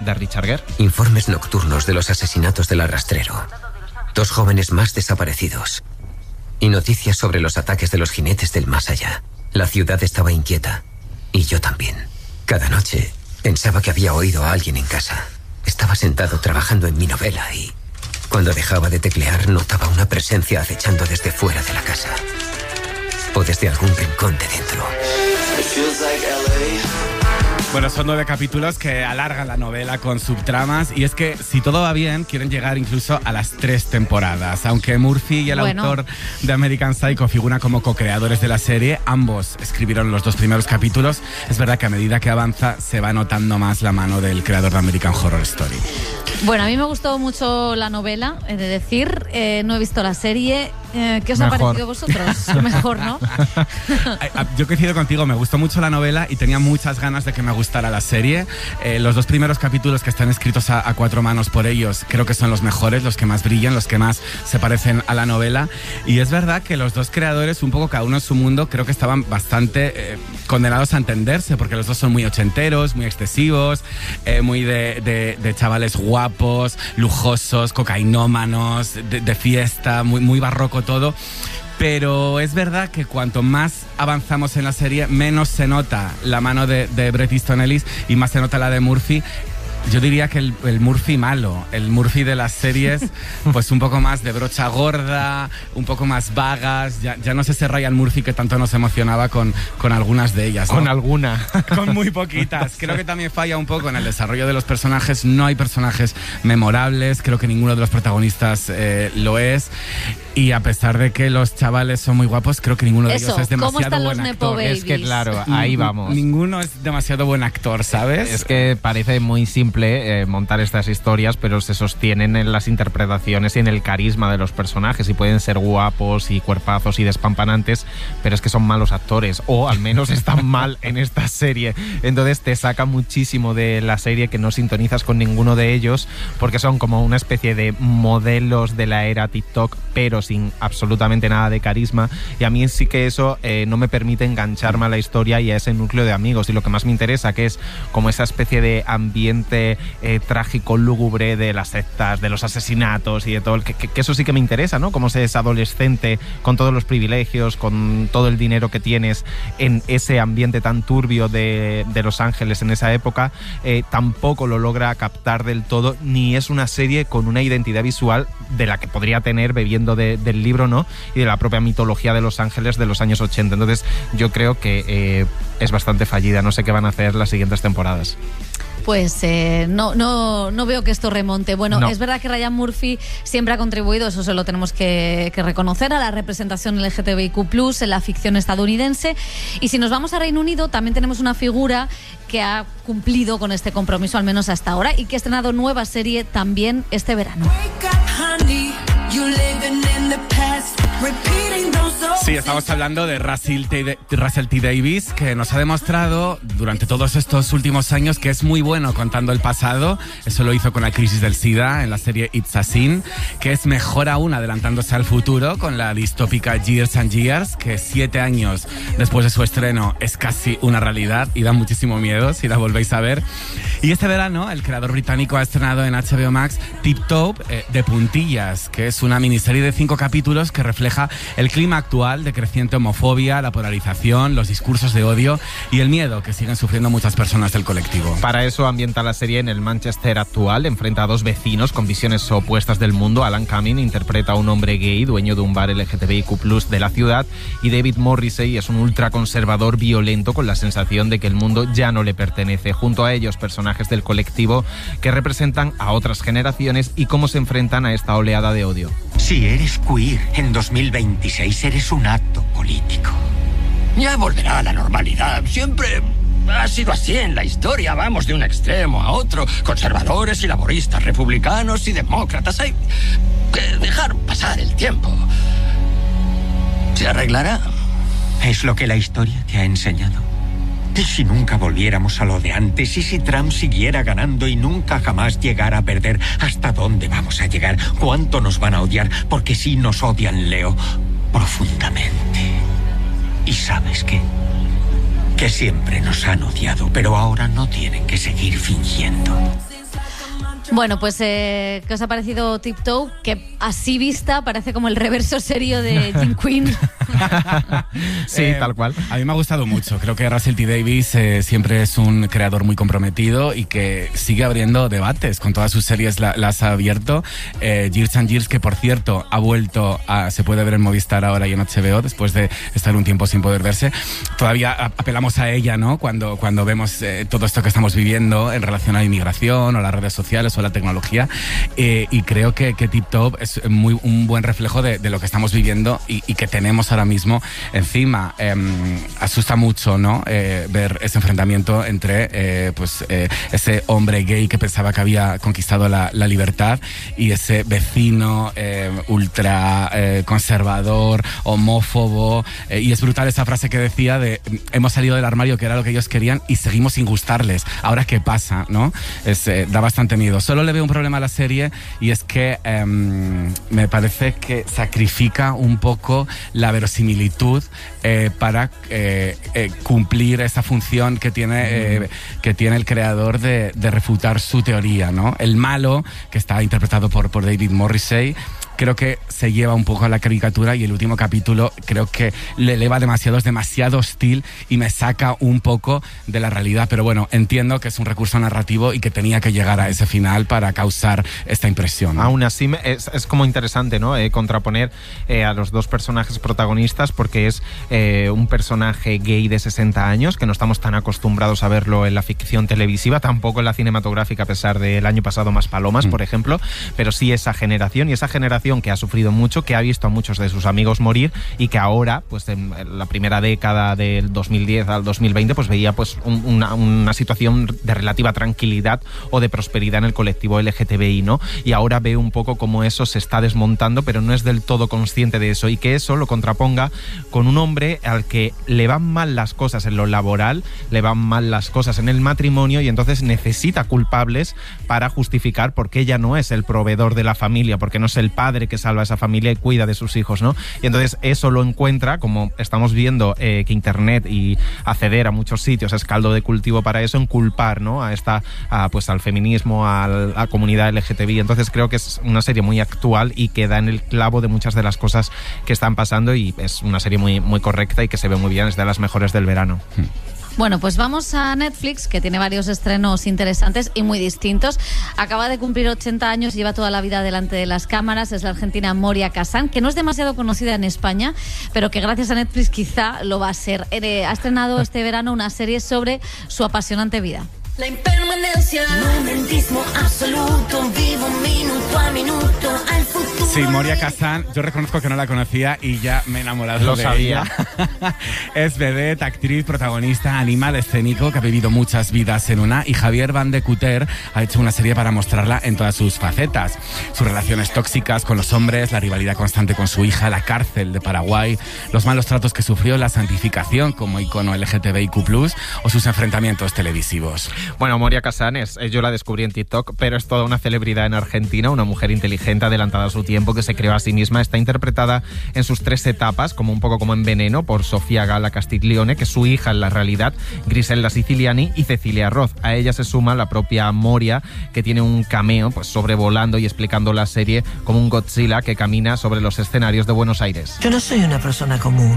de Richard Gere. Informes nocturnos de los asesinatos del arrastrero. 2 jóvenes más desaparecidos. Y noticias sobre los ataques de los jinetes del más allá. La ciudad estaba inquieta. Y yo también. Cada noche pensaba que había oído a alguien en casa. Estaba sentado trabajando en mi novela y... cuando dejaba de teclear notaba una presencia acechando desde fuera de la casa. O desde algún rincón de dentro. Bueno, son 9 capítulos que alargan la novela con subtramas y es que, si todo va bien, quieren llegar incluso a las 3 temporadas. Aunque Murphy y el autor de American Psycho figuran como co-creadores de la serie, ambos escribieron los 2 primeros capítulos. Es verdad que a medida que avanza se va notando más la mano del creador de American Horror Story. Bueno, a mí me gustó mucho la novela, he de decir. No he visto la serie. ¿Qué os ha parecido a vosotros? Mejor, ¿no? Yo coincido contigo, me gustó mucho la novela y tenía muchas ganas de que me gustara la serie. Los 2 primeros capítulos, que están escritos a 4 manos por ellos, creo que son los mejores, los que más brillan, los que más se parecen a la novela. Y es verdad que los 2 creadores, un poco cada uno en su mundo, creo que estaban bastante condenados a entenderse, porque los 2 son muy ochenteros, muy excesivos, muy de chavales guapos, lujosos, cocainómanos, de fiesta, muy barroco todo. Pero es verdad que cuanto más avanzamos en la serie, menos se nota la mano de Bret Easton Ellis y más se nota la de Murphy. Yo diría que el Murphy malo, el Murphy de las series, pues un poco más de brocha gorda, un poco más vagas. Ya no es ese Ryan Murphy que tanto nos emocionaba con algunas de ellas, ¿no? Con alguna. Con muy poquitas. Creo que también falla un poco en el desarrollo de los personajes. No hay personajes memorables, creo que ninguno de los protagonistas lo es. Y a pesar de que los chavales son muy guapos, creo que ninguno de ellos es demasiado buen actor. Es que claro, ahí vamos. Ninguno es demasiado buen actor, ¿sabes? Es que parece muy simple montar estas historias, pero se sostienen en las interpretaciones y en el carisma de los personajes, y pueden ser guapos y cuerpazos y despampanantes, pero es que son malos actores, o al menos están mal en esta serie. Entonces te saca muchísimo de la serie que no sintonizas con ninguno de ellos, porque son como una especie de modelos de la era TikTok, pero sin absolutamente nada de carisma, y a mí sí que eso no me permite engancharme a la historia y a ese núcleo de amigos. Y lo que más me interesa, que es como esa especie de ambiente trágico, lúgubre de las sectas, de los asesinatos y de todo, que eso sí que me interesa, ¿no? Como se es adolescente con todos los privilegios, con todo el dinero que tienes en ese ambiente tan turbio de Los Ángeles en esa época, tampoco lo logra captar del todo, ni es una serie con una identidad visual de la que podría tener bebiendo del libro, ¿no? Y de la propia mitología de Los Ángeles de los años 80. Entonces yo creo que es bastante fallida. No sé qué van a hacer las siguientes temporadas. Pues no veo que esto remonte. Bueno, no. Es verdad que Ryan Murphy siempre ha contribuido, eso se lo tenemos que reconocer, a la representación LGTBIQ+, en la ficción estadounidense. Y si nos vamos a Reino Unido, también tenemos una figura que ha cumplido con este compromiso, al menos hasta ahora, y que ha estrenado nueva serie también este verano. Sí, estamos hablando de Russell T. Davies, que nos ha demostrado durante todos estos últimos años que es muy bueno contando el pasado. Eso lo hizo con la crisis del SIDA en la serie It's a Sin, que es mejor aún adelantándose al futuro con la distópica Years and Years, que 7 años después de su estreno es casi una realidad y da muchísimo miedo si la volvéis a ver. Y este verano el creador británico ha estrenado en HBO Max Tip Top de puntillas, que es una miniserie de 5 capítulos que refleja el clima actual de creciente homofobia, la polarización, los discursos de odio y el miedo que siguen sufriendo muchas personas del colectivo. Para eso ambienta la serie en el Manchester actual, enfrenta a 2 vecinos con visiones opuestas del mundo. Alan Cumming interpreta a un hombre gay, dueño de un bar LGTBIQ+ de la ciudad, y David Morrissey es un ultraconservador violento con la sensación de que el mundo ya no le pertenece. Junto a ellos, personajes del colectivo que representan a otras generaciones y cómo se enfrentan a esta oleada de odio. Si eres queer en 2026, eres un acto político. Ya volverá a la normalidad. Siempre ha sido así en la historia. Vamos de un extremo a otro. Conservadores y laboristas, republicanos y demócratas. Hay que dejar pasar el tiempo. ¿Se arreglará? Es lo que la historia te ha enseñado. ¿Y si nunca volviéramos a lo de antes? ¿Y si Trump siguiera ganando y nunca jamás llegara a perder? ¿Hasta dónde vamos a llegar? ¿Cuánto nos van a odiar? Porque sí nos odian, Leo, profundamente. ¿Y sabes qué? Que siempre nos han odiado, pero ahora no tienen que seguir fingiendo. Bueno, pues ¿qué os ha parecido Tiptoe? Que así vista parece como el reverso serio de Jim Quinn. Sí, tal cual. A mí me ha gustado mucho. Creo que Russell T. Davies siempre es un creador muy comprometido y que sigue abriendo debates. Con todas sus series las ha abierto. Years and Years, que por cierto ha vuelto se puede ver en Movistar ahora y en HBO después de estar un tiempo sin poder verse. Todavía apelamos a ella, ¿no? Cuando vemos todo esto que estamos viviendo en relación a la inmigración o las redes sociales o la tecnología, y creo que Tiptoe es un buen reflejo de lo que estamos viviendo y que tenemos ahora mismo encima. Asusta mucho, ¿no? Ver ese enfrentamiento entre ese hombre gay que pensaba que había conquistado la libertad y ese vecino ultra conservador, homófobo, y es brutal esa frase que decía de hemos salido del armario, que era lo que ellos querían, y seguimos sin gustarles. Ahora, ¿qué pasa? ¿No? Da bastante miedo. Solo le veo un problema a la serie, y es que me parece que sacrifica un poco la verosimilitud para cumplir esa función que tiene el creador de refutar su teoría, ¿no? El malo, que está interpretado por David Morrissey, creo que se lleva un poco a la caricatura, y el último capítulo creo que le eleva demasiado, es demasiado hostil y me saca un poco de la realidad. Pero bueno, entiendo que es un recurso narrativo y que tenía que llegar a ese final para causar esta impresión, ¿no? Aún así es como interesante, ¿no? Contraponer a los dos personajes protagonistas, porque es un personaje gay de 60 años, que no estamos tan acostumbrados a verlo en la ficción televisiva, tampoco en la cinematográfica, a pesar del año pasado Más Palomas, por ejemplo, pero sí esa generación que ha sufrido mucho, que ha visto a muchos de sus amigos morir, y que ahora, pues en la primera década del 2010 al 2020, pues veía pues una situación de relativa tranquilidad o de prosperidad en el colectivo LGTBI, ¿no? Y ahora ve un poco cómo eso se está desmontando, pero no es del todo consciente de eso, y que eso lo contraponga con un hombre al que le van mal las cosas en lo laboral, le van mal las cosas en el matrimonio, y entonces necesita culpables para justificar por qué ella no es el proveedor de la familia, porque no es el padre que salva a esa familia y cuida de sus hijos, ¿no? Y entonces eso lo encuentra, como estamos viendo que internet y acceder a muchos sitios es caldo de cultivo para eso, en culpar, ¿no? Pues al feminismo, a la comunidad LGTBI. Entonces creo que es una serie muy actual y que da en el clavo de muchas de las cosas que están pasando, y es una serie muy, muy correcta y que se ve muy bien, es de las mejores del verano. Bueno, pues vamos a Netflix, que tiene varios estrenos interesantes y muy distintos. Acaba de cumplir 80 años, lleva toda la vida delante de las cámaras. Es la argentina Moria Kazan, que no es demasiado conocida en España, pero que gracias a Netflix quizá lo va a ser. Ha estrenado este verano una serie sobre su apasionante vida. La impermanencia, momentismo absoluto, vivo minuto a minuto al futuro. Sí, Moria Kazan, yo reconozco que no la conocía y ya me he enamorado Lo de sabía. ella. Es vedette, actriz, protagonista, animal escénico, que ha vivido muchas vidas en una, y Javier Van de Cuter ha hecho una serie para mostrarla en todas sus facetas. Sus relaciones tóxicas con los hombres, la rivalidad constante con su hija, la cárcel de Paraguay, los malos tratos que sufrió, la santificación como icono LGTBIQ+, o sus enfrentamientos televisivos. Bueno, Moria Kazan yo la descubrí en TikTok, pero es toda una celebridad en Argentina, una mujer inteligente, adelantada a su tiempo, que se creó a sí misma. Está interpretada en sus 3 etapas, como un poco como en Veneno, por Sofía Gala Castiglione, que es su hija en la realidad, Griselda Siciliani y Cecilia Roth. A ella se suma la propia Moria, que tiene un cameo pues sobrevolando y explicando la serie como un Godzilla que camina sobre los escenarios de Buenos Aires. Yo no soy una persona común.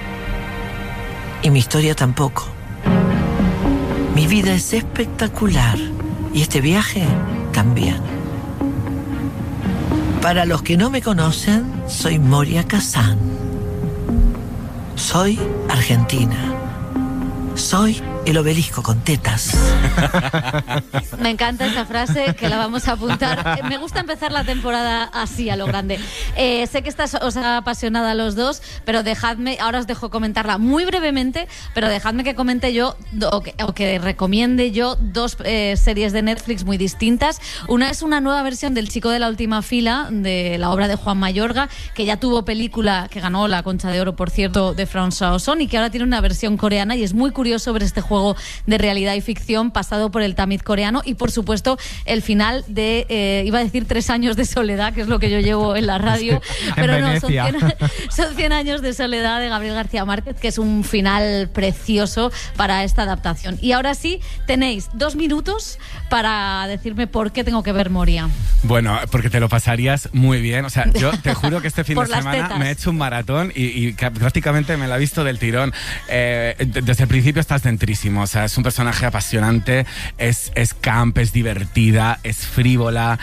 Y mi historia tampoco. Mi vida es espectacular. Y este viaje también. Para los que no me conocen, soy Moria Kazan. Soy argentina. Soy el obelisco con tetas. Me encanta esa frase, que la vamos a apuntar. Me gusta empezar la temporada así, a lo grande. Sé que os ha apasionado a los dos, pero dejadme, ahora os dejo comentarla muy brevemente, pero dejadme que comente yo, o que recomiende yo, 2 series de Netflix muy distintas. Una es una nueva versión del Chico de la última fila, de la obra de Juan Mayorga, que ya tuvo película, que ganó la Concha de Oro, por cierto, de François Ozon, y que ahora tiene una versión coreana, y es muy curioso ver este juego juego de realidad y ficción pasado por el tamiz coreano y, por supuesto, el final de, iba a decir 3 años de soledad, que es lo que yo llevo en la radio, pero no, son 100 años de soledad de Gabriel García Márquez, que es un final precioso para esta adaptación. Y ahora sí, tenéis 2 minutos para decirme por qué tengo que ver Moria. Bueno, porque te lo pasarías muy bien. O sea, yo te juro que este fin de semana me he hecho un maratón y prácticamente me la he visto del tirón. Desde el principio estás dentrísimo. O sea, es un personaje apasionante, es camp, es divertida, es frívola.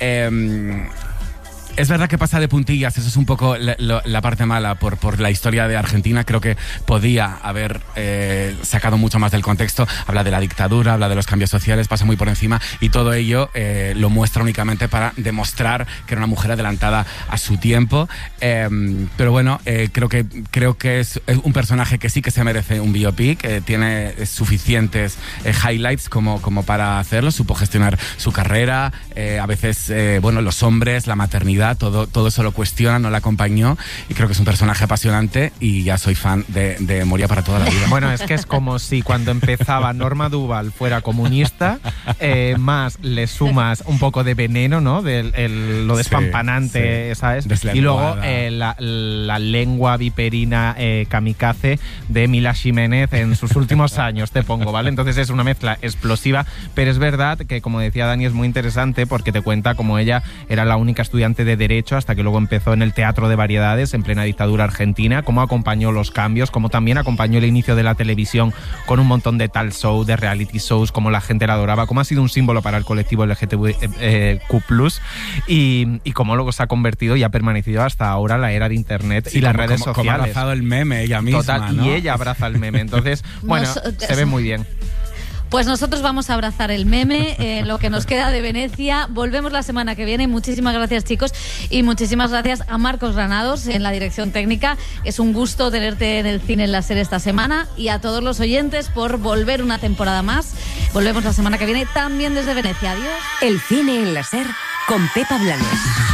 Es verdad que pasa de puntillas, eso es un poco la parte mala por la historia de Argentina. Creo que podía haber sacado mucho más del contexto. Habla de la dictadura, habla de los cambios sociales, pasa muy por encima y todo ello lo muestra únicamente para demostrar que era una mujer adelantada a su tiempo. Pero bueno, creo que es un personaje que sí que se merece un biopic, tiene suficientes highlights como para hacerlo. Supo gestionar su carrera, a veces los hombres, la maternidad, todo eso lo cuestiona, no la acompañó y creo que es un personaje apasionante y ya soy fan de Moria para toda la vida. Bueno, es que es como si cuando empezaba Norma Duval fuera comunista, más le sumas un poco de veneno, ¿no? Lo despampanante, sí, ¿sabes? Y luego la lengua viperina kamikaze de Mila Jiménez en sus últimos años, te pongo, ¿vale? Entonces es una mezcla explosiva, pero es verdad que, como decía Dani, es muy interesante porque te cuenta cómo ella era la única estudiante de Derecho hasta que luego empezó en el Teatro de Variedades en plena dictadura argentina, cómo acompañó los cambios, cómo también acompañó el inicio de la televisión con un montón de tal show, de reality shows, cómo la gente la adoraba, cómo ha sido un símbolo para el colectivo LGTBQ+, y cómo luego se ha convertido y ha permanecido hasta ahora la era de internet y las redes sociales. Como ha abrazado el meme ella misma, total, ¿no? Y ella abraza el meme, entonces, bueno, se ve muy bien. Pues nosotros vamos a abrazar el meme, lo que nos queda de Venecia. Volvemos la semana que viene. Muchísimas gracias, chicos, y muchísimas gracias a Marcos Granados en la dirección técnica. Es un gusto tenerte en el Cine en la Ser esta semana, y a todos los oyentes por volver una temporada más. Volvemos la semana que viene también desde Venecia. Adiós. El Cine en la Ser con Pepa Blanes.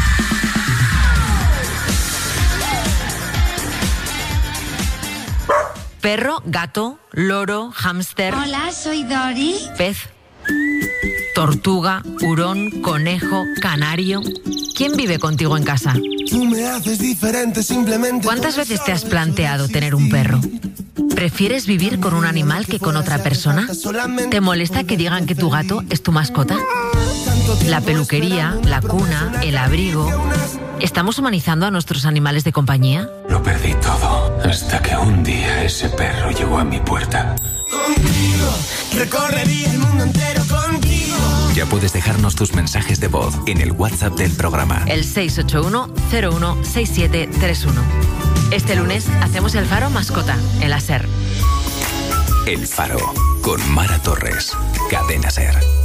Perro, gato, loro, hámster. Hola, soy Dori. Pez, tortuga, hurón, conejo, canario. ¿Quién vive contigo en casa? Tú me haces diferente simplemente. ¿Cuántas veces te has planteado tener un perro? ¿Prefieres vivir con un animal que con otra persona? ¿Te molesta que digan que tu gato es tu mascota? La peluquería, la cuna, el abrigo... ¿Estamos humanizando a nuestros animales de compañía? Lo perdí todo, hasta que un día ese perro llegó a mi puerta. Contigo, recorrería el mundo entero contigo. Ya puedes dejarnos tus mensajes de voz en el WhatsApp del programa. El 681-016731. Este lunes hacemos el Faro Mascota en la Ser. El Faro, con Mara Torres, Cadena Ser.